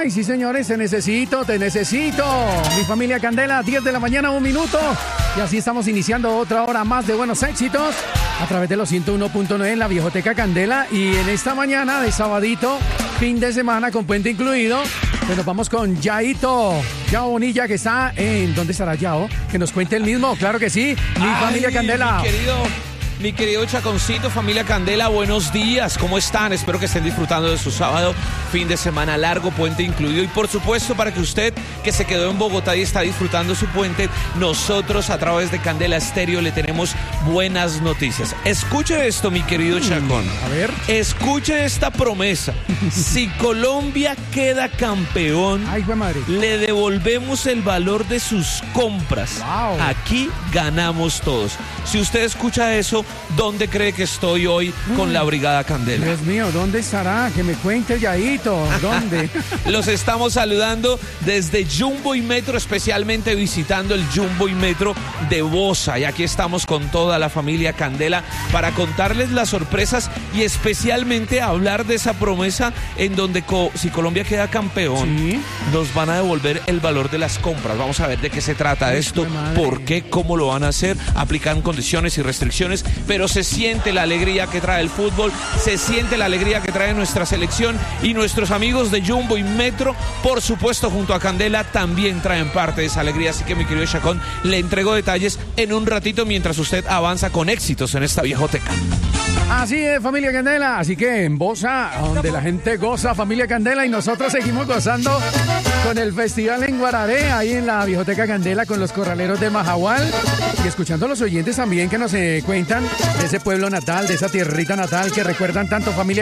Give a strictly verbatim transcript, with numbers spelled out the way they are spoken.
Ay, sí, señores, te necesito, te necesito. Mi familia Candela, diez de la mañana, un minuto. Y así estamos iniciando otra hora más de buenos éxitos a través de los ciento uno punto nueve en la Viejoteca Candela. Y en esta mañana de sabadito, fin de semana con puente incluido, pues nos vamos con Yaito. Yao Bonilla, que está en... ¿Dónde estará Yao? Que nos cuente el mismo, claro que sí. Mi Ay, familia Candela. Mi querido... Mi querido Chaconcito, familia Candela, buenos días, ¿cómo están? Espero que estén disfrutando de su sábado, fin de semana largo, puente incluido. Y por supuesto, para que usted que se quedó en Bogotá y está disfrutando su puente, nosotros a través de Candela Estéreo le tenemos buenas noticias. Escuche esto, mi querido Chacón. A ver. Escuche esta promesa. Si Colombia queda campeón, Ay, fue madre. le devolvemos el valor de sus compras. Wow. Aquí ganamos todos. Si usted escucha eso, ¿dónde cree que estoy hoy con la Brigada Candela? Dios mío, ¿dónde estará? Que me cuente Yaito. ¿Dónde? Los estamos saludando desde Jumbo y Metro, especialmente visitando el Jumbo y Metro de Bosa. Y aquí estamos con toda la familia Candela para contarles las sorpresas y especialmente hablar de esa promesa en donde co- si Colombia queda campeón, Sí. nos van a devolver el valor de las compras. Vamos a ver de qué se trata esto, madre. por qué, cómo lo van a hacer, aplican condiciones y restricciones, pero se siente la alegría que trae el fútbol, se siente la alegría que trae nuestra selección y nuestros amigos de Jumbo y Metro, por supuesto, junto a Candela, también traen parte de esa alegría. Así que, mi querido Chacón, le entrego detalles en un ratito mientras usted avanza con éxitos en esta viejoteca. Así es, familia Candela. Así que en Bosa, donde la gente goza, familia Candela, y nosotros seguimos gozando con el festival en Guararé, ahí en la Viejoteca Candela, con los corraleros de Majagual, y escuchando a los oyentes también que nos eh, cuentan de ese pueblo natal, de esa tierrita natal que recuerdan tanto, familia